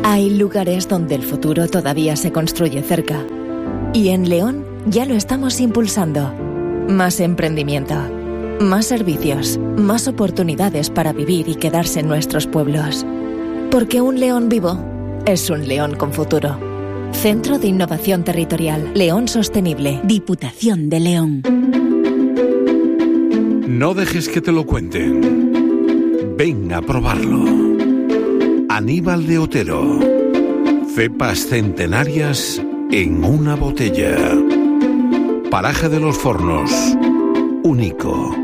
Hay lugares donde el futuro todavía se construye cerca. Y en León ya lo estamos impulsando. Más emprendimiento, más servicios, más oportunidades para vivir y quedarse en nuestros pueblos. Porque un León vivo es un León con futuro. Centro de Innovación Territorial, León Sostenible, Diputación de León. No dejes que te lo cuenten. Ven a probarlo. Aníbal de Otero. Cepas centenarias en una botella. Paraje de los Fornos. Único.